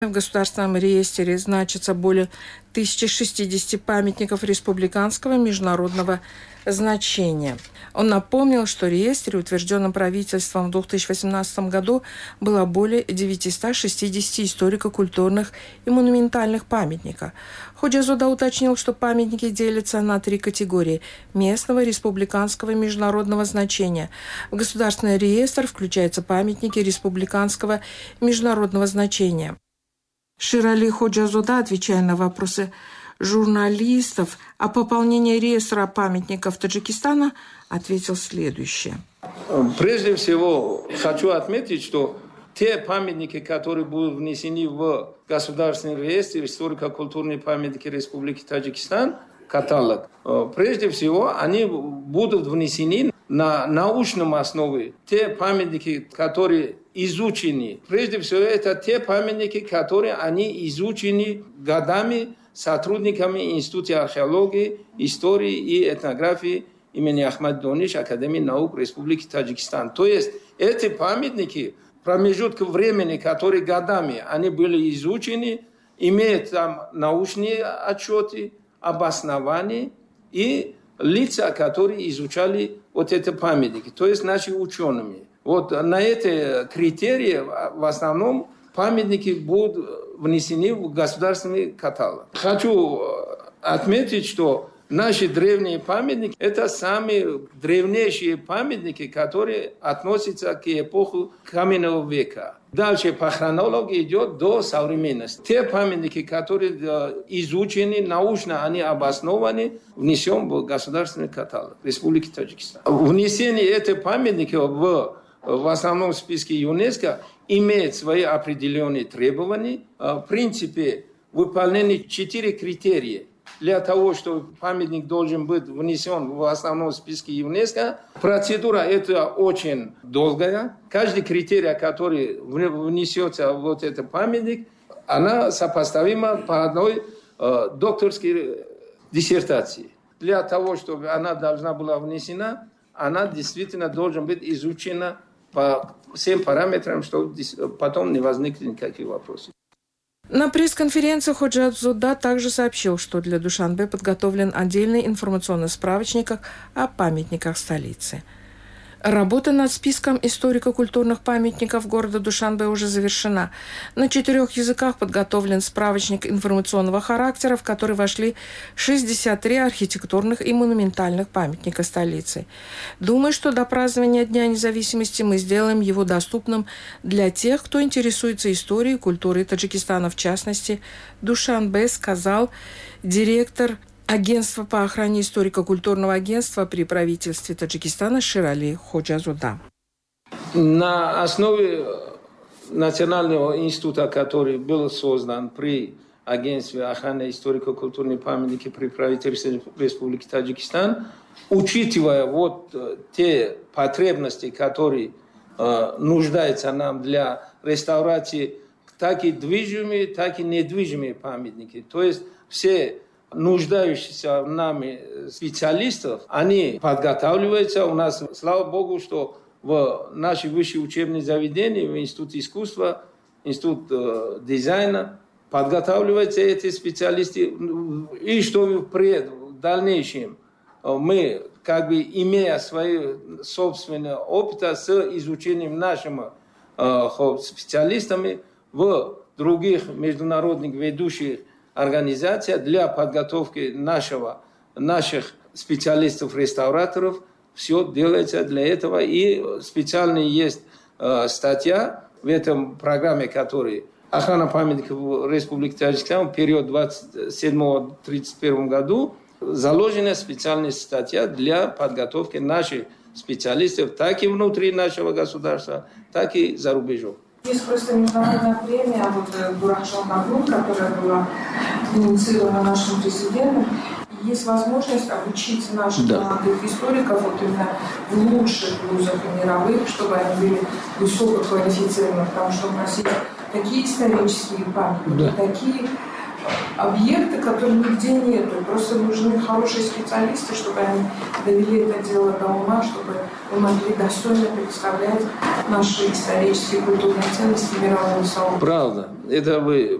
В Государственном реестре значится более 1060 памятников республиканского и международного значения. Он напомнил, что в реестре, утвержденном правительством в 2018 году, было более 960 историко-культурных и монументальных памятников. Ходжа-Зода уточнил, что памятники делятся на 3 категории – местного, республиканского и международного значения. В Государственный реестр включаются памятники республиканского и международного значения. Ширали Ходжа-Зода, отвечая на вопросы журналистов о пополнении реестра памятников Таджикистана, ответил следующее. Прежде всего, хочу отметить, что те памятники, которые будут внесены в Государственный реестр историко-культурные памятники Республики Таджикистан, каталог, прежде всего, они будут внесены на научном основе. Те памятники, которые изучены, прежде всего, это те памятники, которые они изучены годами сотрудниками Института археологии, истории и этнографии имени Ахмад Дониш Академии наук Республики Таджикистан. То есть эти памятники, промежуток времени, которые годами они были изучены, имеют там научные отчеты, обоснования и лица, которые изучали вот эти памятники, то есть наши ученые. Вот на эти критерии в основном памятники будут внесены в государственный каталог. Хочу отметить, что наши древние памятники – это самые древнейшие памятники, которые относятся к эпохе каменного века. Дальше по хронологии идет до современности. Те памятники, которые изучены, научно они обоснованы, внесем в государственный каталог Республики Таджикистан. Внесение этих памятников в основном списке ЮНЕСКО имеет свои определенные требования. В принципе, выполнены 4 критерия. Для того, чтобы памятник должен быть внесен в основном списке ЮНЕСКО, процедура это очень долгая. Каждый критерий, который внесется в вот этот памятник, она сопоставима по одной докторской диссертации. Для того, чтобы она должна была внесена, она действительно должна быть изучена по всем параметрам, чтобы потом не возникли никаких вопросов. На пресс-конференции Ходжа-Зода также сообщил, что для Душанбе подготовлен отдельный информационный справочник о памятниках столицы. Работа над списком историко-культурных памятников города Душанбе уже завершена. На 4 языках подготовлен справочник информационного характера, в который вошли 63 архитектурных и монументальных памятника столицы. Думаю, что до празднования Дня независимости мы сделаем его доступным для тех, кто интересуется историей и культурой Таджикистана, в частности, Душанбе, сказал директор Агентство по охране историко-культурного агентства при правительстве Таджикистана Ширали Ходжа-Зода. На основе Национального института, который был создан при Агентстве охраны историко-культурной памятники при правительстве Республики Таджикистан, учитывая вот те потребности, которые нуждаются нам для реставрации так и движимые, так и недвижимые памятники. То есть все нуждающиеся в нами специалистов, они подготавливаются. У нас, слава Богу, что в наши высшие учебные заведения, в Институт искусства, Институт дизайна, подготавливаются эти специалисты. И что в дальнейшем мы, имея свои собственные опыта с изучением нашими специалистами в других международных ведущих организация для подготовки наших специалистов-реставраторов. Все делается для этого. И специально есть статья в этом программе, которая охрана памятников в Республике Таджикистан в период 27-31 году. Заложена специальная статья для подготовки наших специалистов так и внутри нашего государства, так и за рубежом. Есть просто международная премия Бурахшан Магнум, которая была инициирована нашим президентом. Есть возможность обучить наших молодых историков именно в лучших вузах и мировых, чтобы они были высококвалифицированы, потому что в России такие исторические памятники, такие объекты, которые нигде нету. Просто нужны хорошие специалисты, чтобы они довели это дело до ума, чтобы мы могли достойно представлять наши исторические и культурные ценности мировому сообществу. Правда. Это вы